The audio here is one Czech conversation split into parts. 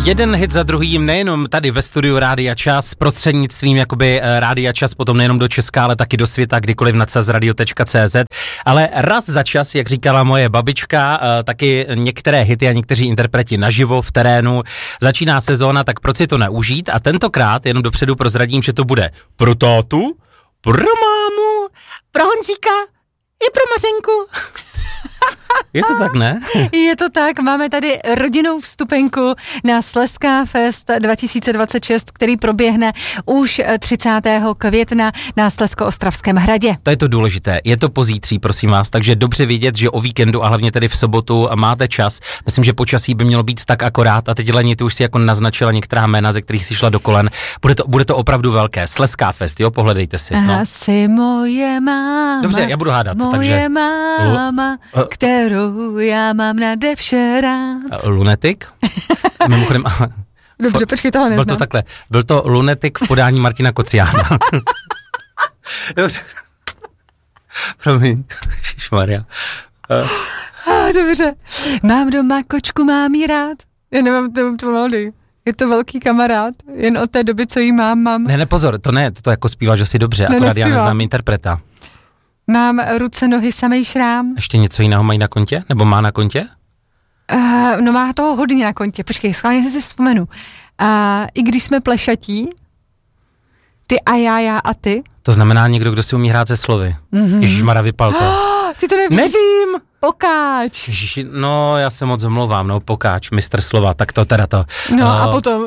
Jeden hit za druhým, nejenom tady ve studiu Rádia Čas, prostřednictvím jakoby Rádia Čas, potom nejenom do Česka, ale taky do světa, kdykoliv na czradio.cz, ale raz za čas, jak říkala moje babička, taky některé hity a někteří interpreti naživo v terénu. Začíná sezóna, tak proč si to neužít? A tentokrát jenom dopředu prozradím, že to bude pro tátu, pro mámu, pro Honzíka i pro Mařenku. Je to tak, ne? Je to tak, máme tady rodinnou vstupenku na Slezská Fest 2026, který proběhne už 30. května na Slezsko-Ostravském hradě. To je to důležité, je to pozítří, prosím vás, takže dobře vědět, že o víkendu a hlavně tedy v sobotu máte čas. Myslím, že počasí by mělo být tak akorát a teď Leni, ty už si jako naznačila některá jména, ze kterých si šla do kolen. Bude to opravdu velké. Slezská Fest, jo, pohledejte si. No. Asi moje máma. Dobře, já budu hádat. Moje takže máma, kterou já mám nade vše rád. Lunetik? Mimochodem... Dobře, počkej, tohle neznám. Byl to takhle. Byl to Lunetik v podání Martina Kociána. Dobře. Promiň. Ježišmarja. Dobře. Mám doma kočku, mám jí rád. Já nemám to melodii. Je to velký kamarád, jen od té doby, co jí mám. Ne, pozor, to jako zpíváš asi dobře, akorát nespívám. Já neznám interpreta. Mám ruce, nohy, samej šrám. Ještě něco jiného mají na kontě? Nebo má na kontě? No má toho hodně na kontě. Počkej, schválně si vzpomenu. I když jsme plešatí, ty a já a ty. To znamená někdo, kdo si umí hrát se slovy. Mm-hmm. Ježišmara, vypal to. Ty to nevíš? Nevím! Pokáč. Ježiši, no já se moc omlouvám, pokáč, mistr slova, tak to teda to. No a potom...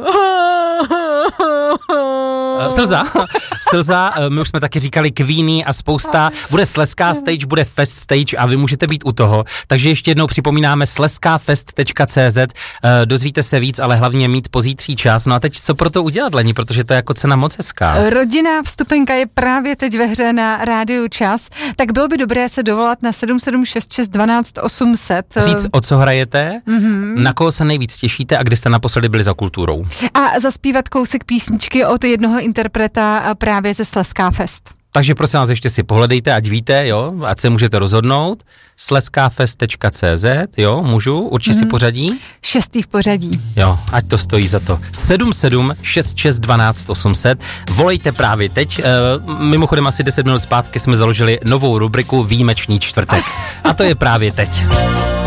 Slza, my už jsme taky říkali Queenie a spousta, bude Slezská stage, bude Fest stage a vy můžete být u toho, takže ještě jednou připomínáme slezskafest.cz, dozvíte se víc, ale hlavně mít pozítří čas. No a teď co pro to udělat, Leni, protože to je jako cena moc hezká. Rodinná vstupenka je právě teď ve hře na Rádiu Čas, tak bylo by dobré se dovolat na 7766 12 800. Říct, o co hrajete, na koho se nejvíc těšíte a kdy jste naposledy byli za kulturou. A zaspívat kousek písničky od jednoho interpreta právě ze Slezská Fest. Takže prosím vás, ještě si pohledejte, ať víte, jo, ať se můžete rozhodnout. slezskafest.cz, jo, můžu, určitě si pořadí. 6. v pořadí. Jo, ať to stojí za to. 7766 12 800, volejte právě teď. Mimochodem asi 10 minut zpátky jsme založili novou rubriku Výjimečný čtvrtek. A to je právě teď.